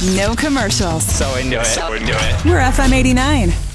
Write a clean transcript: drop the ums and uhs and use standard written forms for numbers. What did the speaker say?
No commercials. So into it. We're FM 89.